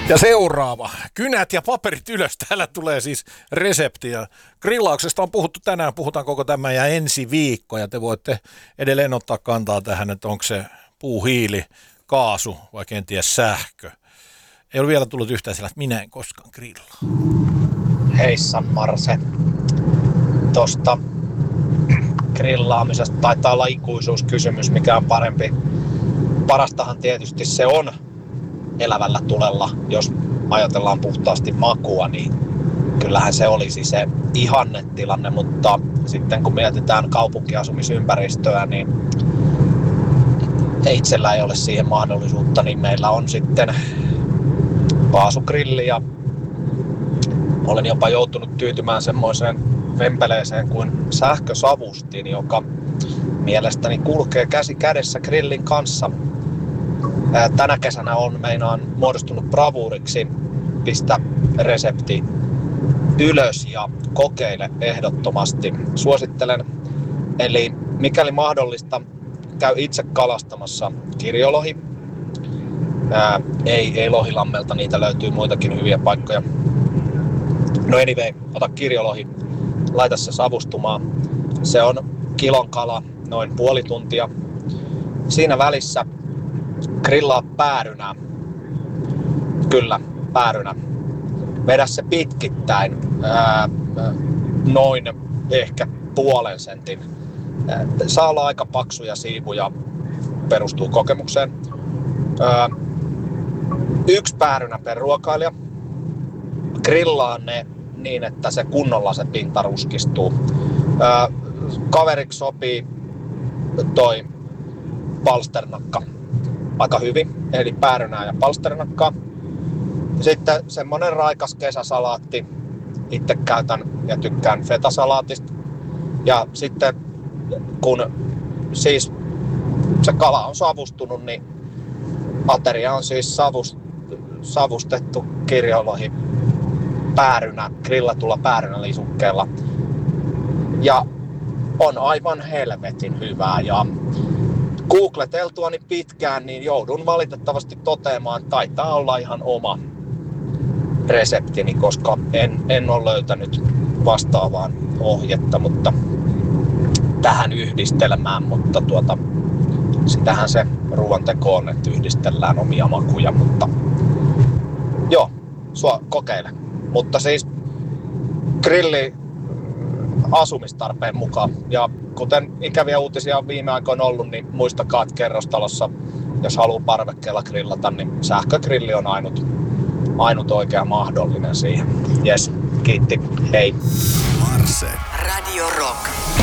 Ja seuraava. Kynät ja paperit ylös. Täällä tulee siis resepti. Ja grillauksesta on puhuttu tänään. Puhutaan koko tämä ja ensi viikko. Ja te voitte edelleen ottaa kantaa tähän, että onko se puu, hiili, kaasu vai kenties sähkö. Ei ole vielä tullut yhtään sillä, että minä en koskaan grillaa. Heissan Marse. Tosta grillaamisesta taitaa olla ikuisuuskysymys, mikä on parempi. Parastahan tietysti se on elävällä tulella, jos ajatellaan puhtaasti makua, niin kyllähän se olisi se ihannetilanne, mutta sitten kun mietitään kaupunkiasumisympäristöä, niin itsellä ei ole siihen mahdollisuutta, niin meillä on sitten kaasugrilli ja olen jopa joutunut tyytymään semmoiseen vempeleeseen kuin sähkösavustin, joka mielestäni kulkee käsi kädessä grillin kanssa. Tänä kesänä on meinaan muodostunut bravuuriksi pistä resepti ylös ja kokeile ehdottomasti. Suosittelen, eli mikäli mahdollista, käy itse kalastamassa kirjolohi. Ei Lohilammelta, niitä löytyy muitakin hyviä paikkoja. No anyway, ota kirjolohi, laita se savustumaan. Se on kilon kala, noin puoli tuntia. Siinä välissä grillaa päärynää. Kyllä, päärynä. Vedä se pitkittäin, noin ehkä puolen sentin. Saa olla aika paksuja siivuja, perustuu kokemukseen. 1 päärynä per ruokailija. Grillaa ne niin, että se kunnolla se pinta ruskistuu. Kaveriksi sopii toi palsternakka aika hyvin, eli päärynää ja palsternakkaa. Sitten semmonen raikas kesäsalaatti. Itse käytän ja tykkään fetasalaatista. Ja sitten kun siis se kala on savustunut, niin ateria on siis savustettu kirjolohi päärynä, grillatulla päärynälisukkeella. Ja on aivan helvetin hyvää. Ja googleteltuani pitkään, niin joudun valitettavasti toteamaan, että taitaa olla ihan oma reseptini, koska en ole löytänyt vastaavaan ohjetta, mutta tähän yhdistelmään, mutta sitähän se ruoanteko on, että yhdistellään omia makuja, mutta joo, kokeile. Mutta siis grilli asumistarpeen mukaan. Ja kuten ikäviä uutisia on viime aikoina ollut, niin muistakaa, että kerrostalossa, jos haluaa parvekkeella grillata, niin sähkögrilli on ainut oikea mahdollinen siihen. Jes, kiitti, hei. Marse. Radio Rock.